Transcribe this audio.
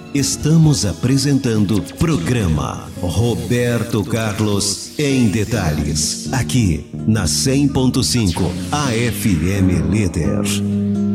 Estamos apresentando programa Roberto Carlos em Detalhes, aqui na 100.5 AFM Líder.